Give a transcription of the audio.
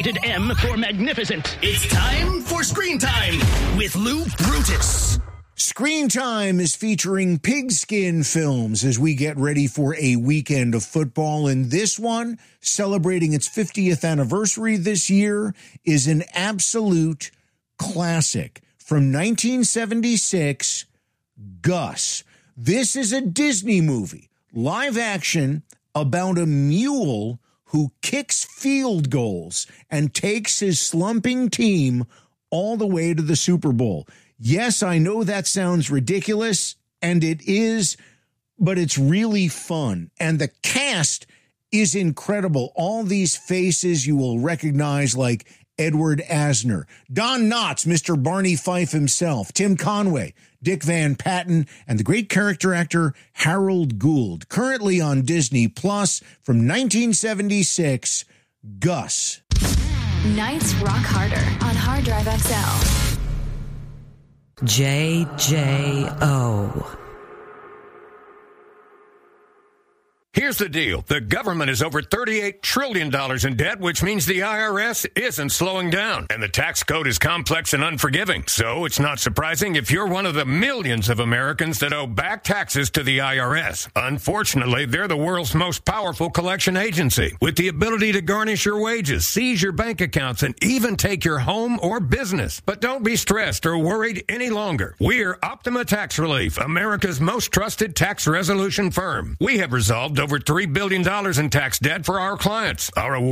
Rated M for magnificent. It's time for Screen Time with Lou Brutus. Screen Time is featuring Pigskin Films as we get ready for a weekend of football. And this one, celebrating its 50th anniversary this year, is an absolute classic. From 1976, Gus. This is a Disney movie, live action, about a mule who kicks field goals and takes his slumping team all the way to the Super Bowl. Yes, I know that sounds ridiculous, and it is, but it's really fun. And the cast is incredible. All these faces you will recognize, like Edward Asner, Don Knotts, Mr. Barney Fife himself, Tim Conway, Dick Van Patten, and the great character actor Harold Gould. Currently on Disney Plus from 1976, Gus. Nights rock harder on Hard Drive XL. JJO. Here's the deal. The government is over $38 trillion in debt, which means the IRS isn't slowing down. And the tax code is complex and unforgiving. So it's not surprising if you're one of the millions of Americans that owe back taxes to the IRS. Unfortunately, they're the world's most powerful collection agency, with the ability to garnish your wages, seize your bank accounts, and even take your home or business. But don't be stressed or worried any longer. We're Optima Tax Relief, America's most trusted tax resolution firm. We have resolved over $3 billion in tax debt for our clients. Our